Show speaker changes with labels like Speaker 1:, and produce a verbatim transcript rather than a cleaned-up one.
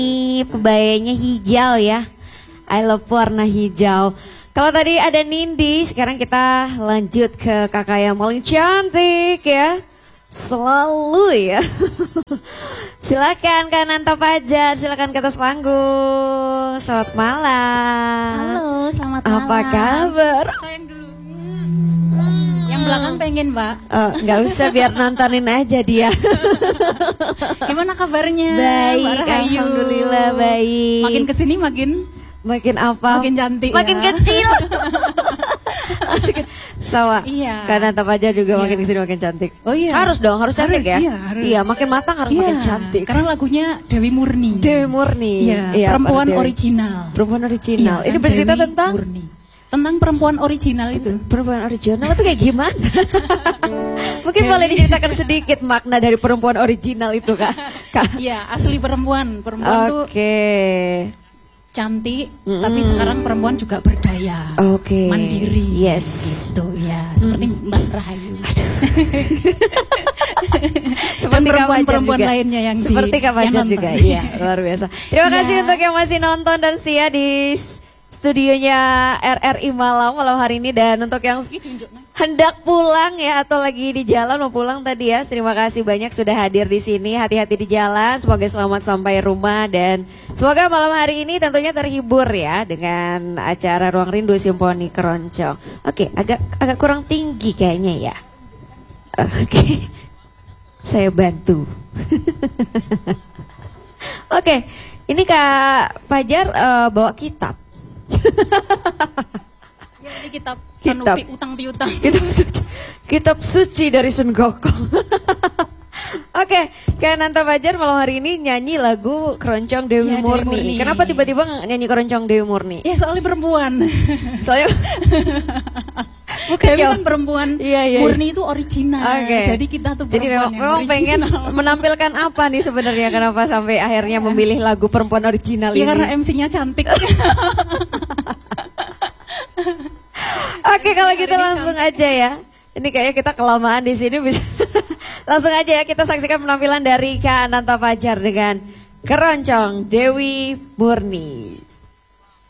Speaker 1: Ini kebayanya hijau ya. I love warna hijau. Kalau tadi ada Nindi, sekarang kita lanjut ke kakak yang paling cantik ya. Selalu ya. Silakan Kak Nanta Fajar, silakan ke atas panggung. Selamat malam.
Speaker 2: Halo, selamat malam.
Speaker 1: Apa kabar?
Speaker 2: Sayang dulu. Yang belakang pengen, Mbak.
Speaker 1: Oh, nggak usah, biar nontonin aja dia.
Speaker 2: Gimana kabarnya?
Speaker 1: Baik, alhamdulillah baik.
Speaker 2: Makin kesini makin
Speaker 1: makin apa?
Speaker 2: Makin cantik.
Speaker 1: Makin
Speaker 2: ya.
Speaker 1: kecil. Sama.
Speaker 2: Iya.
Speaker 1: Karena Nanta Fajar juga
Speaker 2: Iya.
Speaker 1: makin kesini makin cantik.
Speaker 2: Oh iya.
Speaker 1: Harus dong, harus cantik
Speaker 2: Harus,
Speaker 1: ya.
Speaker 2: iya, harus.
Speaker 1: Iya, makin matang harus
Speaker 2: Iya,
Speaker 1: makin cantik.
Speaker 2: Karena lagunya Dewi Murni.
Speaker 1: Dewi Murni.
Speaker 2: Iya,
Speaker 1: Iya,
Speaker 2: perempuan
Speaker 1: Dewi.
Speaker 2: original.
Speaker 1: Perempuan original.
Speaker 2: Iya,
Speaker 1: Ini
Speaker 2: kan,
Speaker 1: bercerita
Speaker 2: Dewi
Speaker 1: tentang
Speaker 2: Murni. Tentang perempuan original itu.
Speaker 1: perempuan original itu kayak gimana? Mungkin
Speaker 2: Dewi.
Speaker 1: boleh diceritakan sedikit makna dari perempuan original itu, Kak. Kak.
Speaker 2: Iya, asli perempuan. Perempuan tuh
Speaker 1: Oke.
Speaker 2: cantik,
Speaker 1: Mm-mm.
Speaker 2: tapi sekarang perempuan juga berdaya.
Speaker 1: Oke.
Speaker 2: Mandiri.
Speaker 1: Yes.
Speaker 2: Gitu ya, seperti Mbak Rahayu.
Speaker 1: Seperti Kak Fajar
Speaker 2: perempuan
Speaker 1: juga.
Speaker 2: lainnya yang di-
Speaker 1: Seperti Kak
Speaker 2: yang
Speaker 1: Fajar
Speaker 2: nonton.
Speaker 1: juga. Iya, luar biasa. Terima
Speaker 2: Iya.
Speaker 1: kasih untuk yang masih nonton dan setia di studionya R R I Malang malam hari ini, dan untuk yang hendak pulang ya atau lagi di jalan mau pulang tadi ya, terima kasih banyak sudah hadir di sini. Hati-hati di jalan, semoga selamat sampai rumah, dan semoga malam hari ini tentunya terhibur ya dengan acara Ruang Rindu Simfoni Keroncong. Oke, agak agak kurang tinggi kayaknya ya. Oke, saya bantu. Oke, ini Kak Fajar eh, bawa kitab.
Speaker 2: Ya, ini kitab,
Speaker 1: Kitab.
Speaker 2: Sanupi, utang piutang.
Speaker 1: Kitab suci, kitab suci dari Sun Gokong. Oke, Kak Nanta Fajar malam hari ini nyanyi lagu Keroncong Dewi
Speaker 2: Ya, Dewi
Speaker 1: Murni.
Speaker 2: Murni.
Speaker 1: Kenapa tiba-tiba nyanyi Keroncong Dewi Murni?
Speaker 2: Ya soalnya perempuan.
Speaker 1: Soalnya bukan
Speaker 2: Dewi
Speaker 1: jauh.
Speaker 2: kan perempuan.
Speaker 1: Iya, iya,
Speaker 2: Murni itu original.
Speaker 1: Oke.
Speaker 2: Jadi kita tuh
Speaker 1: Jadi memang,
Speaker 2: perempuan yang
Speaker 1: memang pengen
Speaker 2: original.
Speaker 1: menampilkan apa nih sebenarnya, kenapa sampai akhirnya memilih lagu perempuan original
Speaker 2: Ya
Speaker 1: ini?
Speaker 2: karena M C-nya cantik.
Speaker 1: Oke, kalau
Speaker 2: Hari
Speaker 1: gitu
Speaker 2: ini
Speaker 1: langsung aja ya. Ini kayaknya kita kelamaan di sini, bisa langsung aja ya kita saksikan penampilan dari Kak Nanta Fajar dengan Keroncong Dewi Murni.